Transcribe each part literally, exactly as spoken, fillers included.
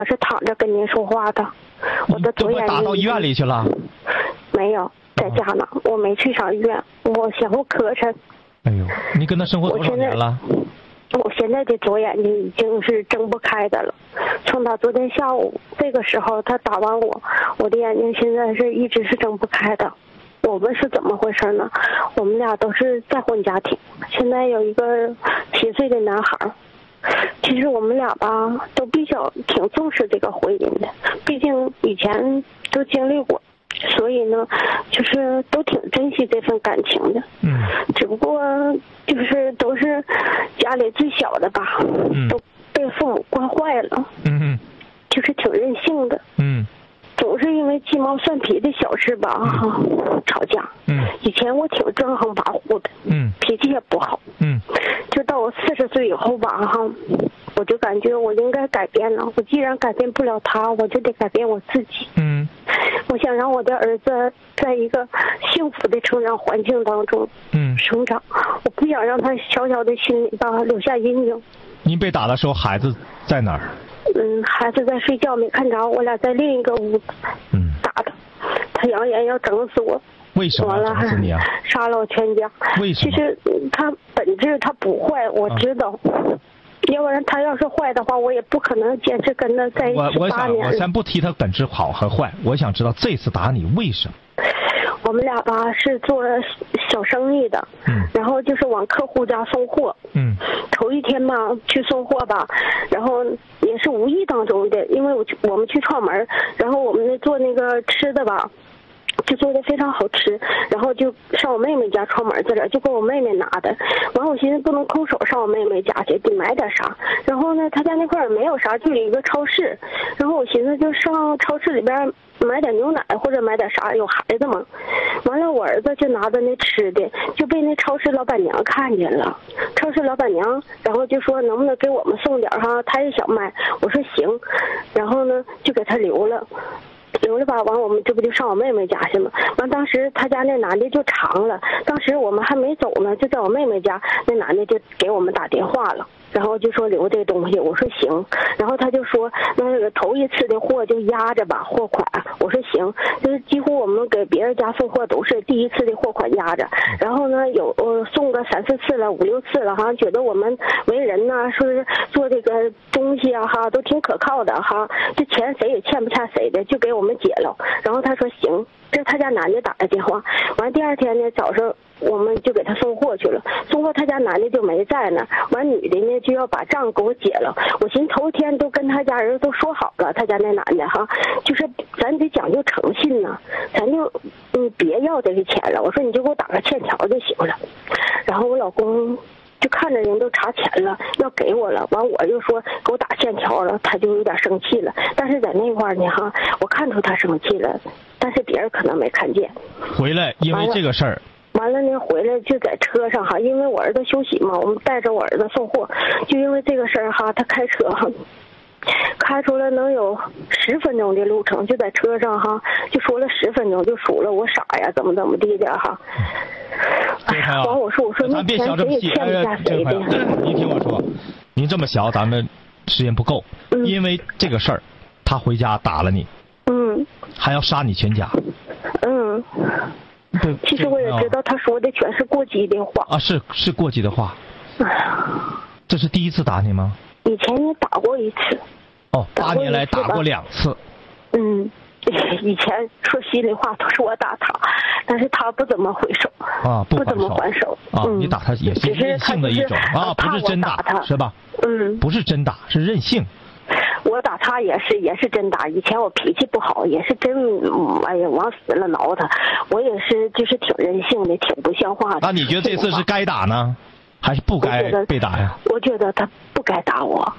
我是躺着跟您说话的，我的左眼打到医院里去了？ 没有，在家呢，我没去上医院，我嫌我磕碜。 哎呦，你跟他生活多少年了？ 我现在的左眼睛已经是睁不开的了，从他昨天下午这个时候他打完我，我的眼睛现在是一直是睁不开的。我们是怎么回事呢？我们俩都是再婚家庭，现在有一个七岁的男孩。其实我们俩吧都比较挺重视这个婚姻的，毕竟以前都经历过，所以呢就是都挺珍惜这份感情的。 嗯， 只不过就是都是家里最小的吧， 嗯， 都被父母惯坏了。 嗯嗯， 就是挺任性的。 嗯， 总是因为鸡毛蒜皮的小事吧，嗯，吵架。 嗯， 以前我挺正横跋扈的。 嗯， 脾气也不好。 嗯， 就到我四十岁以后吧，哈，我就感觉我应该改变了。我既然改变不了他，我就得改变我自己。 嗯， 我想让我的儿子在一个幸福的成长环境当中，嗯，生长。我不想让他小小的心里吧留下阴影。 您被打的时候，孩子在哪儿？ 嗯，孩子在睡觉，没看着，我俩在另一个屋子。嗯，打的，他扬言要整死我。 为什么要整死你啊？ 杀了我全家。 为什么？ 其实他本质他不坏，我知道。啊，要不然他要是坏的话，我也不可能坚持跟他在一起我我想， 八年。 我先不提他本质好和坏，我想知道这次打你为什么？ 我们俩吧是做小生意的，嗯，然后就是往客户家送货，嗯，头一天吧去送货吧，然后也是无意当中的，因为我去我们去串门，然后我们那做那个吃的吧。就做的非常好吃，然后就上我妹妹家串门去了，就给我妹妹拿的。完我寻思不能空手上我妹妹家去，得买点啥。然后呢，他家那块儿没有啥，就有一个超市。然后我寻思就上超市里边买点牛奶或者买点啥，有孩子嘛。完了，我儿子就拿着那吃的，就被那超市老板娘看见了。超市老板娘，然后就说能不能给我们送点哈，他也想买。我说行，然后呢就给他留了。留了吧，完我们这不就上我妹妹家去吗？完当时他家那男的就长了，当时我们还没走呢，就在我妹妹家，那男的就给我们打电话了，然后就说留这东西，我说行，然后他就说那个头一次的货就压着吧货款，我说行，就是几乎我们给别人家送货都是第一次的货款压着，然后呢有呃送个三四次了五六次了哈，觉得我们为人呢说是做这个东西啊哈都挺可靠的哈，这钱谁也欠不下谁的，就给我们解了，然后他说行，这他家男的打的电话，完第二天呢早上我们就给他送货去了，送货他家男的就没在那，完女的呢就要把账给我结了，我寻思头天都跟他家人都说好了，他家那男的哈，就是咱得讲究诚信呢，咱就嗯别要这个钱了，我说你就给我打个欠条就行了，然后我老公就看着人都查钱了，要给我了，完我就说给我打欠条了，他就有点生气了。但是在那块儿呢哈，我看出他生气了，但是别人可能没看见。 回来因为这个事儿， 完了呢，回来就在车上哈，因为我儿子休息嘛，我们带着我儿子送货，就因为这个事儿哈，他开车哈。开出来能有十分钟的路程，就在车上哈，就说了十分钟，就数了我傻呀，怎么怎么地的哈。 哎呀， 完我说我说那钱谁也欠不下谁的。 您听我说，您这么小，咱们时间不够，嗯、因为这个事儿，他回家打了你，嗯，还要杀你全家， 嗯。对，其实我也知道他说的全是过激的话。 啊，是是过激的话。这是第一次打你吗？ 以前也打过一次。 哦，八年来打过两次。 嗯，以前说心里话都是我打他，但是他不怎么回手。 啊，不怎么还手。 啊，你打他也是任性的一种啊，不是真打是吧？ 嗯， 不是真打，是任性。 我打他也是也是真打，以前我脾气不好，也是真哎呀往死了挠他，我也是就是挺任性的，挺不像话的。 那你觉得这次是该打呢？还是不该被打呀？ 我觉得他不该打我。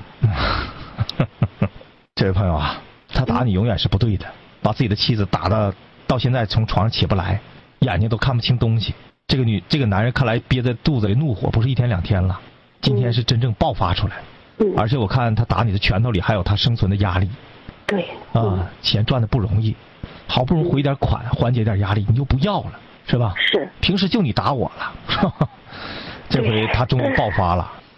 这位朋友啊，他打你永远是不对的，把自己的妻子打的到现在从床上起不来，眼睛都看不清东西。这个女这个男人看来憋在肚子里怒火不是一天两天了，今天是真正爆发出来。嗯，而且我看他打你的拳头里还有他生存的压力。 对。 啊，钱赚的不容易，好不容易回点款缓解点压力，你就不要了，是吧？ 是。 平时就你打我了。这回他终于爆发了，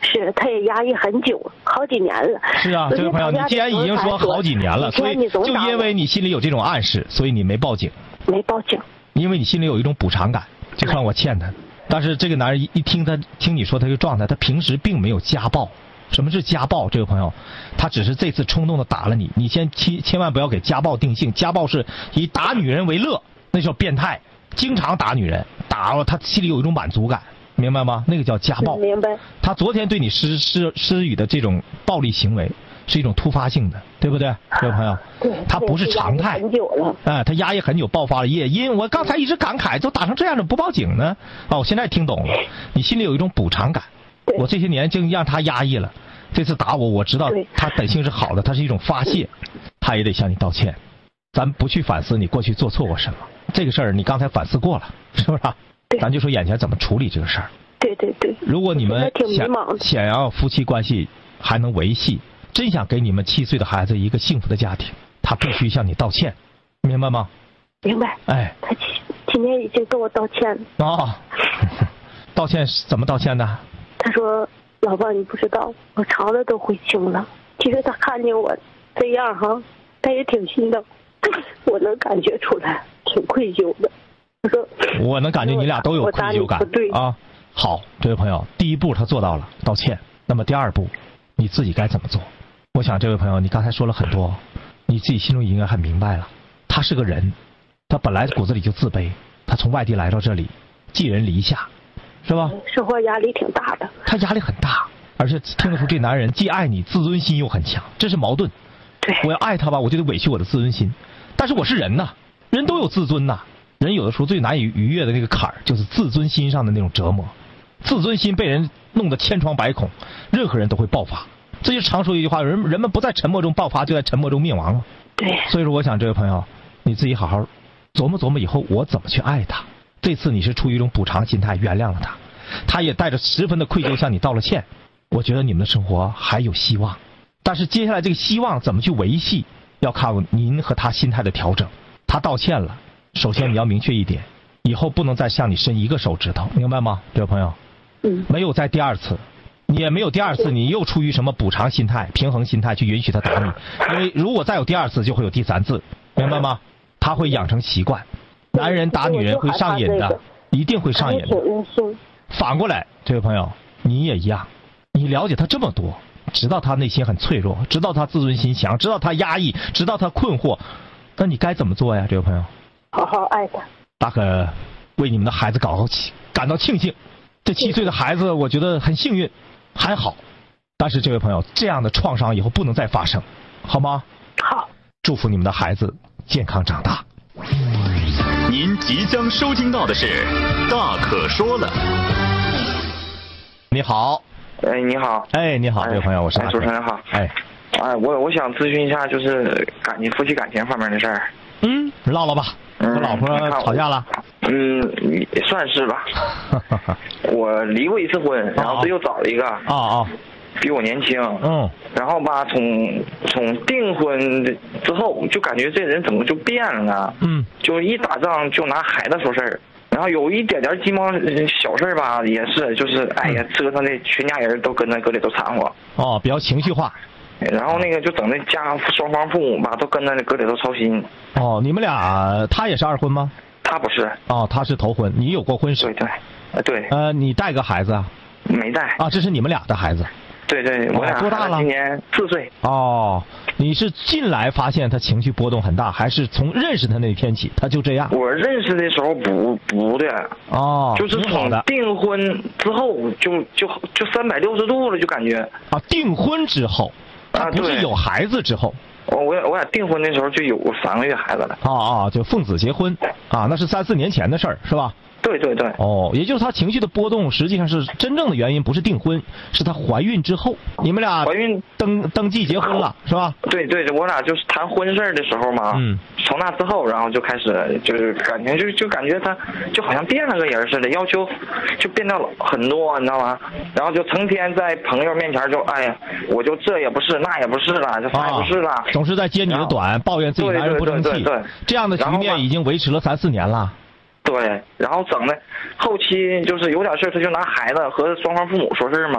是，他也压抑很久，好几年了。 是啊，这位朋友，你既然已经说好几年了，所以就因为你心里有这种暗示，所以你没报警。 没报警。 因为你心里有一种补偿感，就算我欠他。但是这个男人一听他听你说他这个状态，他平时并没有家暴。什么是家暴？这位朋友，他只是这次冲动的打了你。你先千千万不要给家暴定性，家暴是以打女人为乐，那叫变态，经常打女人，打了他心里有一种满足感。明白吗？那个叫家暴。 明白。 他昨天对你施施施予的这种暴力行为，是一种突发性的，对不对，各位朋友？ 对。 他不是常态。 很久了。 哎，他压抑很久，爆发了夜因。我刚才一直感慨，都打成这样了，不报警呢？哦，我现在听懂了，你心里有一种补偿感。我这些年就让他压抑了，这次打我，我知道他本性是好的，他是一种发泄，他也得向你道歉。咱不去反思你过去做错过什么，这个事儿你刚才反思过了，是不是？咱就说眼前怎么处理这个事儿。 对对对。 如果你们想想要夫妻关系还能维系，真想给你们七岁的孩子一个幸福的家庭，他必须向你道歉，明白吗？ 明白。 哎， 他今今天已经跟我道歉了。 哦，道歉怎么道歉的？ 他说：“老婆，你不知道，我肠子都悔青了。其实他看见我这样哈，他也挺心疼，我能感觉出来，挺愧疚的。”他说：“ 我能感觉你俩都有愧疚感啊。”好，这位朋友，第一步他做到了道歉，那么第二步，你自己该怎么做？我想这位朋友，你刚才说了很多，你自己心中应该很明白了。他是个人，他本来骨子里就自卑，他从外地来到这里，寄人篱下，是吧？ 生活压力挺大的。 他压力很大，而且听得出这男人既爱你，自尊心又很强，这是矛盾。 对。 我要爱他吧，我就得委屈我的自尊心，但是我是人呐，人都有自尊呐。人有的时候最难以逾越的那个坎儿，就是自尊心上的那种折磨。自尊心被人弄得千疮百孔，任何人都会爆发。这就常说一句话：人人们不在沉默中爆发，就在沉默中灭亡了。 对。 所以说，我想这位朋友，你自己好好琢磨琢磨，以后我怎么去爱他。这次你是出于一种补偿心态，原谅了他，他也带着十分的愧疚向你道了歉。我觉得你们的生活还有希望，但是接下来这个希望怎么去维系，要看您和他心态的调整。他道歉了。首先你要明确一点，以后不能再向你伸一个手指头，明白吗，这位朋友？ 嗯。 没有再第二次，你也没有第二次，你又出于什么补偿心态、平衡心态去允许他打你？因为如果再有第二次，就会有第三次，明白吗？他会养成习惯，男人打女人会上瘾的，一定会上瘾的。反过来，这位朋友，你也一样，你了解他这么多，知道他内心很脆弱，知道他自尊心强，知道他压抑，知道他困惑，那你该怎么做呀，这位朋友？ 好好爱他。 大可为你们的孩子感到感到庆幸，这七岁的孩子我觉得很幸运，还好。但是这位朋友，这样的创伤以后不能再发生，好吗？ 好。 祝福你们的孩子健康长大。 您即将收听到的是《大可说了》。 你好。 哎，你好。 哎，你好，这位朋友，我是大可。 主持人好。 哎。 哎，我我想咨询一下，就是感情、夫妻感情方面的事儿。 嗯，唠唠吧。和老婆吵架了？ 嗯，算是吧。我离过一次婚，然后这又找了一个。 啊啊。 比我年轻。 嗯。 然后吧，从从订婚之后，就感觉这人怎么就变了呢？ 嗯。 就一打仗就拿孩子说事儿，然后有一点点鸡毛小事吧，也是就是哎呀，折腾的全家人都跟那搁里头掺和。 哦，比较情绪化。 然后那个就整那家双方父母吧，都跟那搁里头操心。 哦，你们俩他也是二婚吗？ 他不是。 哦，他是头婚，你有过婚史？ 对对，呃对。 呃，你带个孩子啊？ 没带。 啊，这是你们俩的孩子。 对对，我俩多大了？ 今年四岁。 哦，你是进来发现他情绪波动很大，还是从认识他那天起他就这样？ 我认识的时候不不的。 哦， 就是从订婚之后就就就三百六十度了，就感觉。 啊，订婚之后。他不是有孩子之后， 我我我俩订婚的时候就有三个月孩子了。 啊啊，就奉子结婚，啊，那是三四年前的事儿，是吧？ 对对对。 哦，也就是他情绪的波动，实际上是真正的原因不是订婚，是他怀孕之后，你们俩怀孕登登记结婚了，是吧？ 对对，我俩就是谈婚事的时候嘛。 嗯。 从那之后，然后就开始就是感觉就就感觉他就好像变了个人似的，要求就变得很多，你知道吗？然后就成天在朋友面前就哎呀，我就这也不是那也不是了，这啥也不是了， 啊，总是在揭你的短，抱怨自己男人不争气。 对对对对对， 这样的局面已经维持了三四年了。 对，然后整的后期就是有点事他就拿孩子和双方父母说事嘛。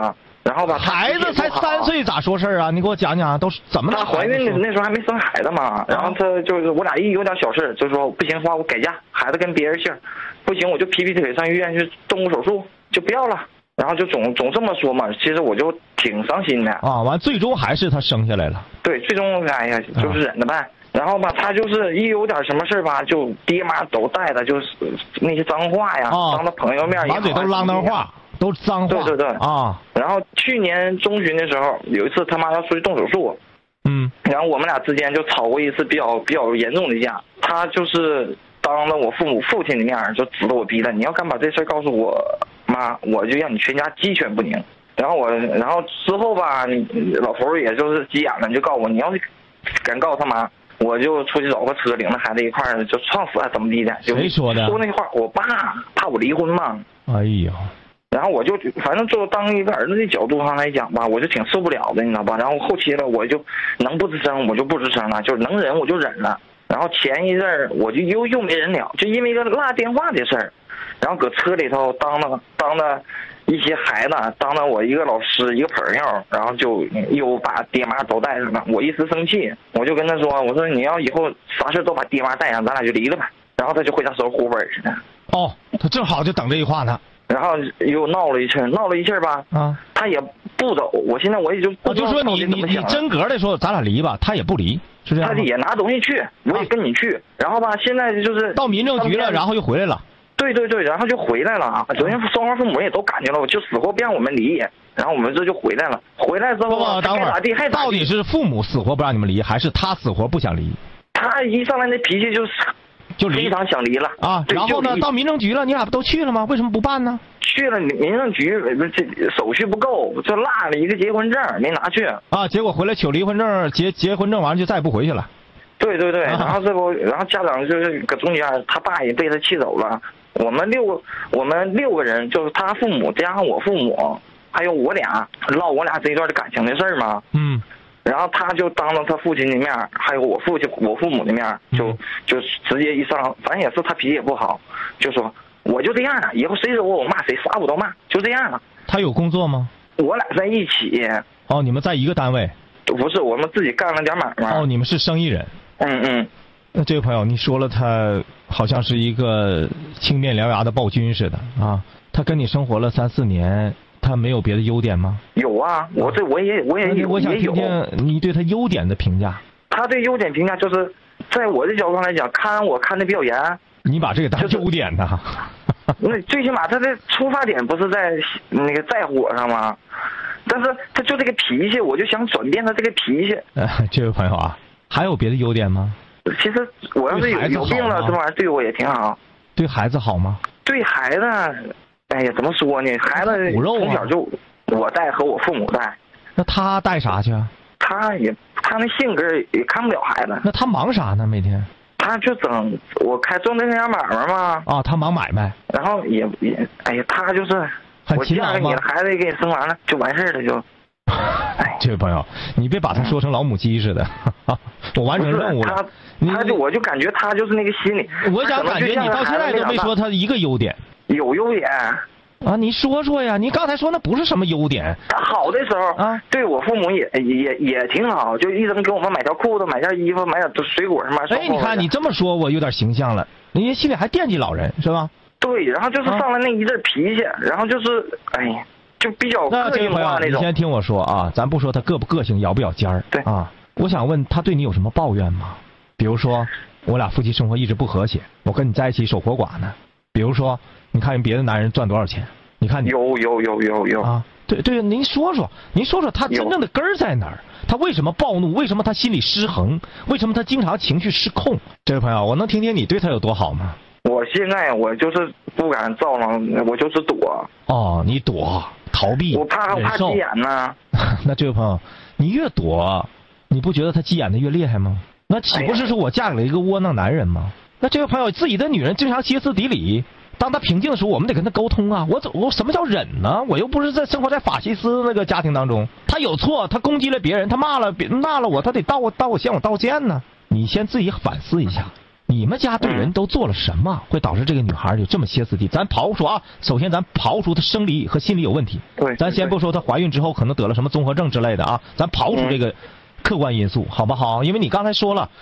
然后吧， 孩子才三岁咋说事儿啊？你给我讲讲，都是怎么？ 她怀孕那时候还没生孩子嘛，然后她就是我俩一有点小事，就说不行的话我改嫁，孩子跟别人姓，不行我就劈劈腿上医院去动个手术，就不要了。然后就总总这么说嘛，其实我就挺伤心的啊。完，最终还是她生下来了。 对，最终哎呀，就是忍着呗。啊、然后吧，她就是一有点什么事吧，就爹妈都带的，就是那些脏话呀， 啊、 当着朋友面也满嘴都啷当话。都是脏话， 对对对啊！ 然后去年中旬的时候，有一次他妈要出去动手术， 嗯， 然后我们俩之间就吵过一次比较比较严重的架。他就是当着我父母父亲的面就指着我逼了，你要敢把这事告诉我妈，我就让你全家鸡犬不宁。然后我，然后之后吧，老头也就是急眼了，就告诉我，你要是敢告诉他妈，我就出去找个车，领着孩子一块儿就撞死啊，怎么地的？ 谁说的？ 说那话，我爸怕我离婚嘛。 哎呀。 然后我就反正就当一个儿子的角度上来讲吧，我就挺受不了的，你知道吧？然后后期了，我就能不吱声我就不吱声了，就是能忍我就忍了。然后前一阵儿我就又又没忍了，就因为一个落电话的事儿，然后搁车里头当着当着一些孩子，当着我一个老师一个朋友，然后就又把爹妈都带上了。我一时生气，我就跟他说，我说你要以后啥事都把爹妈带上，咱俩就离了吧。然后他就回家收户本去了。 哦，他正好就等这句话呢。 然后又闹了一气，闹了一气吧，啊，他也不走。我现在我也就不知道、啊、就说你你你真格的说咱俩离吧，他也不离，是这样。 他也拿东西去，我也跟你去。啊、然后吧，现在就是到民政局了，然后又回来了。 对对对，然后就回来了。昨天双方父母也都感觉了，我就死活不让我们离，然后我们这就回来了。回来之后吧， 等会儿该咋地还咋地。 到底是父母死活不让你们离，还是他死活不想离？ 他一上来那脾气就是。 就非常想离了啊，然后呢，到民政局了，你俩不都去了吗？为什么不办呢？ 去了民政局，这手续不够，就落了一个结婚证没拿去啊。结果回来取离婚证，结结婚证完就再也不回去了。 对对对，啊、然后这不，然后家长就是搁中间，他爸也被他气走了。我们六个，我们六个人，就是他父母加上我父母，还有我俩，唠我俩这一段的感情的事儿嘛。 嗯。 然后他就当着他父亲的面，还有我父亲、我父母的面，就就直接一上，反正也是他脾气也不好，就说我就这样了，以后谁惹我我骂谁，啥我都骂，就这样了。 他有工作吗？ 我俩在一起。 哦，你们在一个单位？ 不是，我们自己干了点买卖。 哦，你们是生意人。 嗯嗯。 那这位朋友，你说了他好像是一个青面獠牙的暴君似的啊，他跟你生活了三四年。他没有别的优点吗？ 有啊，我这我也我也有， 我想听听你对他优点的评价。 他对优点评价就是，在我的角度上来讲，看我看的比较严。 你把这个当优点呢？ 那最起码他的出发点不是在那个在乎我上吗？但是他就这个脾气，我就想转变他这个脾气。 呃，这位朋友啊，还有别的优点吗？ 其实我要是有有病了，这玩意儿对我也挺好。 对孩子好吗？ 对孩子。哎呀，怎么说呢？孩子从小就我带和我父母带， 那他带啥去啊？ 他也他那性格也看不了孩子。 那他忙啥呢？每天？ 他就整我开做那家买卖嘛。 啊，他忙买卖。 然后也也哎呀，他就是很勤劳吗？ 我嫁给你了，孩子也给你生完了，就完事儿了就。 哎，这位朋友，你别把他说成老母鸡似的，我完成任务了。 他他就我就感觉他就是那个心理。 我想感觉你到现在都没说他一个优点。 有优点啊，你说说呀！你刚才说那不是什么优点。 他好的时候啊， 对我父母也也也挺好，就一直给我们买条裤子、买件衣服、买点水果什么。 哎，你看你这么说，我有点形象了。人家心里还惦记老人是吧？ 对，然后就是上来那一阵脾气，啊、然后就是哎呀，就比较个性化那种。 你先听我说啊，咱不说他个不个性、咬不咬尖儿。 对啊，我想问他对你有什么抱怨吗？比如说，我俩夫妻生活一直不和谐，我跟你在一起守活寡呢。比如说，你看人别的男人赚多少钱，你看你有有有有有啊，对对，您说说，您说说他真正的根儿在哪儿？他为什么暴怒？为什么他心理失衡？为什么他经常情绪失控？这位朋友，我能听听你对他有多好吗？ 我现在我就是不敢造了，我就是躲。 哦，你躲逃避， 我怕怕急眼呢。 那这位朋友，你越躲，你不觉得他急眼的越厉害吗？那岂不是说我嫁给了一个窝囊男人吗？那这位朋友，自己的女人经常歇斯底里，当她平静的时候，我们得跟她沟通啊。我我什么叫忍呢？我又不是在生活在法西斯那个家庭当中。她有错，她攻击了别人，她骂了别骂了我，她得道我道我向我道歉呢。你先自己反思一下，你你们家对人都做了什么，会导致这个女孩有这么歇斯底里？咱刨除啊，首先咱刨除她生理和心理有问题， 对， 咱先不说她怀孕之后可能得了什么综合症之类的啊，咱刨除这个客观因素，好不好？因为你刚才说了，